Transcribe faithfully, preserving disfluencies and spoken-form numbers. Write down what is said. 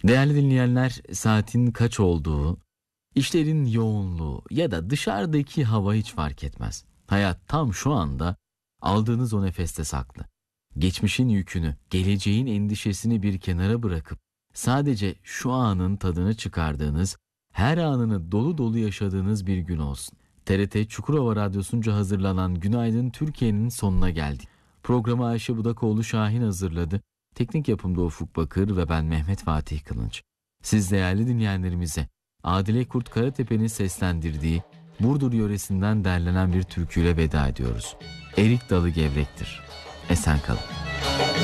Değerli dinleyenler, saatin kaç olduğu, işlerin yoğunluğu ya da dışarıdaki hava hiç fark etmez. Hayat tam şu anda aldığınız o nefeste saklı. Geçmişin yükünü, geleceğin endişesini bir kenara bırakıp sadece şu anın tadını çıkardığınız, her anını dolu dolu yaşadığınız bir gün olsun. T R T Çukurova Radyosu'nca hazırlanan Günaydın Türkiye'nin sonuna geldik. Programı Ayşe Budakoğlu Şahin hazırladı. Teknik yapımda Ufuk Bakır ve ben Mehmet Fatih Kılınç. Siz değerli dinleyenlerimize Adile Kurt Karatepe'nin seslendirdiği Burdur yöresinden derlenen bir türküyle veda ediyoruz. Erik dalı gevrektir. Esen kalın.